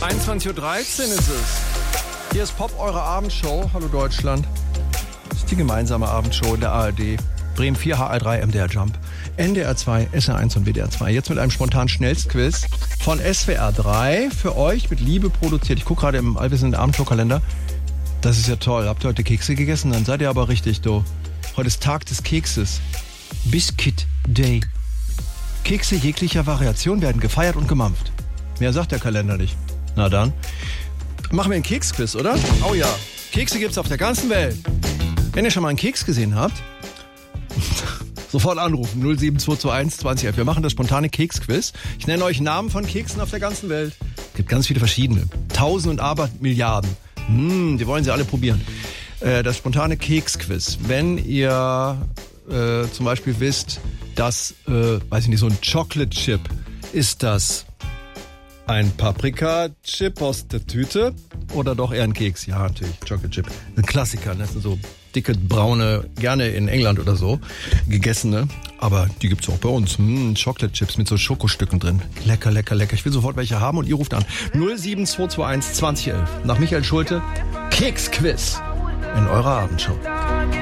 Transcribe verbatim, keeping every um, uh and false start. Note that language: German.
einundzwanzig Uhr dreizehn ist es. Hier ist Pop, eure Abendshow. Hallo Deutschland. Das ist die gemeinsame Abendshow der A R D. Bremen vier, H R drei, M D R Jump, N D R zwei, S R eins und W D R zwei. Jetzt mit einem spontanen Schnellstquiz von S W R drei. Für euch mit Liebe produziert. Ich gucke gerade im allwissenden Abendshow-Kalender. Das ist ja toll. Habt ihr heute Kekse gegessen? Dann seid ihr aber richtig, du. Heute ist Tag des Kekses. Biscuit Day. Kekse jeglicher Variation werden gefeiert und gemampft. Mehr sagt der Kalender nicht. Na dann. Machen wir einen Keksquiz, oder? Oh ja. Kekse gibt's auf der ganzen Welt. Wenn ihr schon mal einen Keks gesehen habt, sofort anrufen. null sieben zwei zwei eins zwanzig elf. Wir machen das spontane Keksquiz. Ich nenne euch Namen von Keksen auf der ganzen Welt. Es gibt ganz viele verschiedene. Tausend und aber Milliarden. Hm, die wollen sie alle probieren. Äh, das spontane Keksquiz. Wenn ihr äh, zum Beispiel wisst, dass, äh, weiß ich nicht, so ein Chocolate Chip, ist das ein Paprika-Chip aus der Tüte oder doch eher ein Keks? Ja, natürlich, Chocolate Chip. Ein Klassiker, das sind so dicke, braune, gerne in England oder so, gegessene. Aber die gibt's auch bei uns. Hm, Chocolate Chips mit so Schokostücken drin. Lecker, lecker, lecker. Ich will sofort welche haben und ihr ruft an. null sieben zwei zwei eins zwanzig elf. Nach Michael Schulte, Keksquiz in eurer Abendshow.